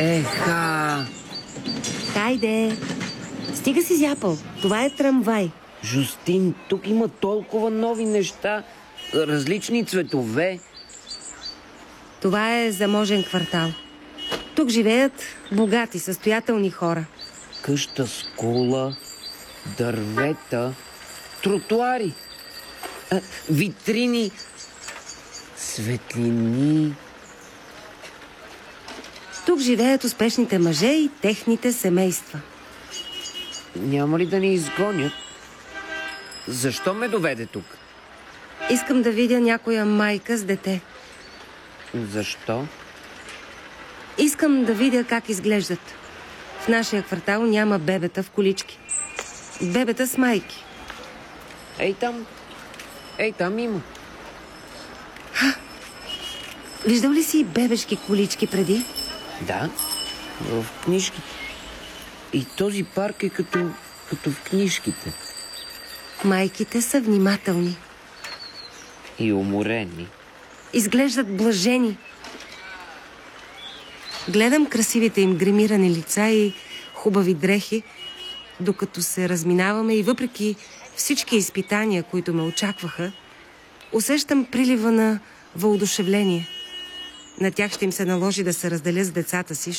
Еха! Хайде! Стига си зяпал. Това е трамвай. Жустин, тук има толкова нови неща, различни цветове. Това е заможен квартал. Тук живеят богати, състоятелни хора. Къща с кула, дървета, тротуари, витрини, светлини. Тук живеят успешните мъже и техните семейства. Няма ли да ни изгонят? Защо ме доведе тук? Искам да видя някоя майка с дете. Защо? Искам да видя как изглеждат. В нашия квартал няма бебета в колички. Бебета с майки. Ей там има. Виждал ли си бебешки колички преди? Да, в книжките. И този парк е като в книжките. Майките са внимателни. И уморени. Изглеждат блажени. Гледам красивите им гримирани лица и хубави дрехи, докато се разминаваме и въпреки всички изпитания, които ме очакваха, усещам прилива на въодушевление. На тях ще им се наложи да се разделят с децата си,